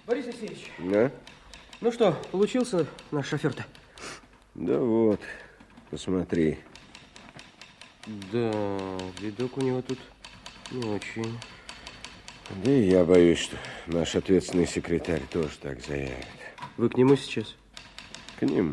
Борис Алексеевич. Да? Ну что, получился наш шофер-то? Да вот, посмотри. Да, видок у него тут не очень. Да и я боюсь, что наш ответственный секретарь тоже так заявит. Вы к нему сейчас? К нему.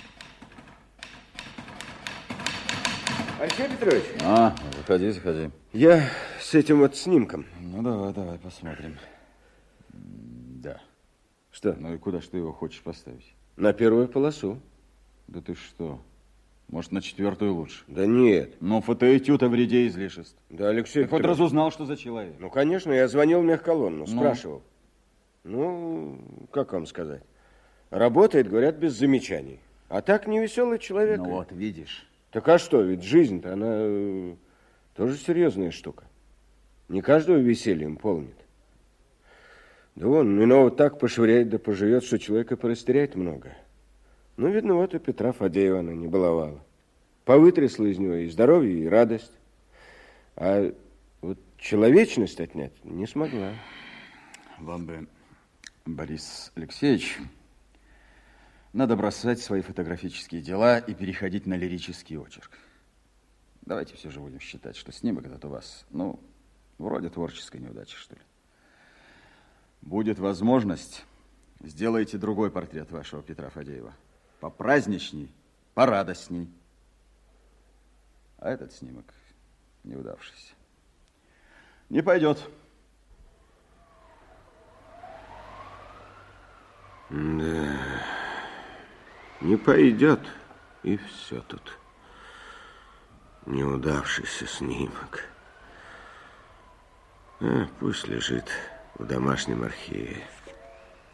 Алексей Петрович. Заходи. Я с этим вот снимком. Ну, давай посмотрим. Да. Что? Ну и куда ж ты его хочешь поставить? На первую полосу. Да ты что? Может, на 4-ю лучше? Да нет. Но фотоэтюд о вреде излишеств. Да, Алексей Ты хоть Петрович. разузнал, что за человек? Ну, конечно, я звонил в мехколонну, спрашивал. Ну, как вам сказать? Работает, говорят, без замечаний. А так невеселый человек. Ну вот, видишь. Так а что, ведь жизнь-то, она тоже серьезная штука. Не каждого весельем полнит. Да он иного так пошвыряет да поживет, что человека порастеряет много. Ну, видно, вот и Петра Фадеева она не баловала. Повытрясла из него и здоровье, и радость. А вот человечность отнять не смогла. Вам бы, Борис Алексеевич, надо бросать свои фотографические дела и переходить на лирический очерк. Давайте все же будем считать, что снимок этот у вас, ну, вроде творческой неудачи, что ли. Будет возможность, сделайте другой портрет вашего Петра Фадеева. Попраздничней, порадостней. А этот снимок неудавшийся. Не пойдет. Да, не пойдет, и все тут. Неудавшийся снимок. Пусть лежит в домашнем архиве.